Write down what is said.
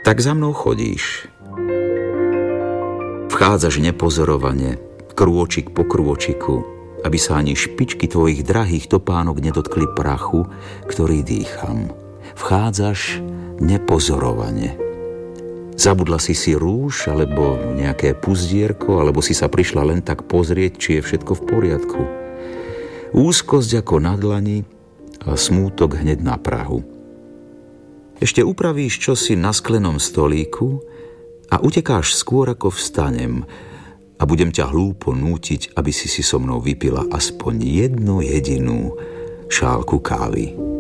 Tak za mnou chodíš. Vchádzaš nepozorovane, krôčik po krôčiku, aby sa ani špičky tvojich drahých topánok nedotkli prachu, ktorý dýcham. Vchádzaš nepozorovane. Zabudla si rúž, alebo nejaké puzdierko, alebo si sa prišla len tak pozrieť, či je všetko v poriadku. Úzkosť ako na dlani a smútok hneď na prahu. Ešte upravíš čosi na sklenom stolíku a utekáš skôr ako vstanem a budem ťa hlúpo nútiť, aby si so mnou vypila aspoň jednu jedinú šálku kávy.